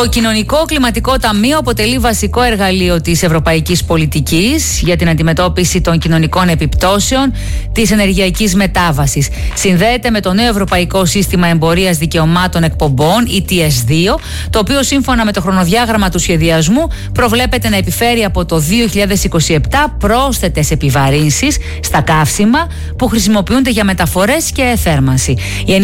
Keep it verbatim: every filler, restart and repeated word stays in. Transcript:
Το Κοινωνικό Κλιματικό Ταμείο αποτελεί βασικό εργαλείο της ευρωπαϊκής πολιτικής για την αντιμετώπιση των κοινωνικών επιπτώσεων της ενεργειακής μετάβασης. Συνδέεται με το νέο Ευρωπαϊκό Σύστημα Εμπορίας Δικαιωμάτων Εκπομπών, ι τι ες δύο, το οποίο σύμφωνα με το χρονοδιάγραμμα του σχεδιασμού προβλέπεται να επιφέρει από το δύο χιλιάδες είκοσι επτά πρόσθετες επιβαρύνσεις στα καύσιμα που χρησιμοποιούνται για μεταφορές και θέρμανση.